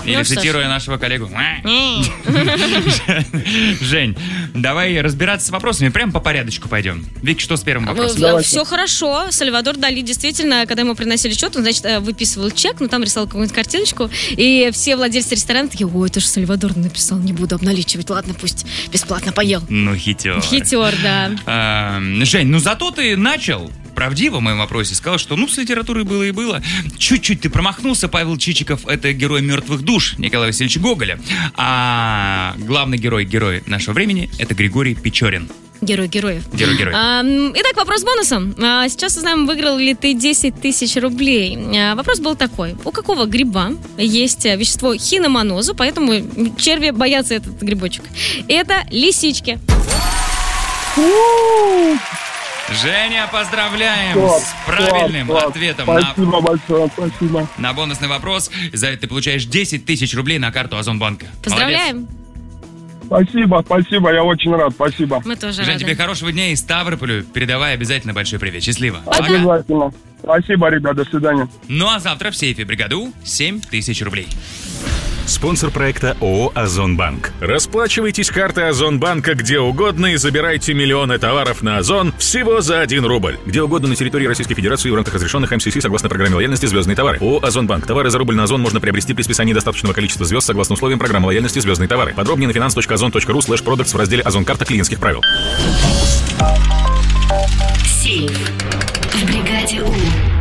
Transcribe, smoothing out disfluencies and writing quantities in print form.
Или цитируя нашего коллегу. Жень, давай разбираться с вопросами. Прям по порядочку пойдем. Вик, что с первым вопросом? Все хорошо. Сальвадор Дали действительно, когда ему приносили счет, он, значит, выписывал чек, ну, там рисовал какую-нибудь картиночку, и все владельцы ресторана такие: ой, это же Сальвадор написал, не буду обналичивать, ладно, пусть бесплатно поел. Ну, хитер. Хитер, да. Жень, ну зато ты начал правдиво в моем вопросе, сказал, что с литературой было и было. Чуть-чуть ты промахнулся. Павел Чичиков — это герой «Мертвых душ» Николая Васильевича Гоголя. А главный герой нашего времени — это Григорий Печорин. Герой героев. Итак, вопрос с бонусом. Сейчас узнаем, выиграл ли ты 10 тысяч рублей. Вопрос был такой. У какого гриба есть вещество хиномонозу, поэтому черви боятся этот грибочек? Это лисички. Женя, поздравляем с правильным ответом спасибо большое, спасибо. На бонусный вопрос. За это ты получаешь 10 тысяч рублей на карту Озонбанка. Поздравляем. Спасибо, я очень рад, спасибо. Мы тоже Жень, рады. тебе хорошего дня и Ставрополю передавай обязательно большой привет. Счастливо. Обязательно. Спасибо, ребят, до свидания. Ну а завтра в сейфе бригаду 7 тысяч рублей. Спонсор проекта ООО «Озонбанк». Расплачивайтесь картой Озонбанка где угодно и забирайте миллионы товаров на Озон всего за 1 рубль. Где угодно на территории Российской Федерации в рамках разрешенных МСС согласно программе лояльности «Звездные товары». ООО «Озонбанк». Товары за рубль на Озон можно приобрести при списании достаточного количества звезд согласно условиям программы лояльности «Звездные товары». Подробнее на finance.ozon.ru/products в разделе «Озонкарта клиентских правил». Сейф в бригаде У.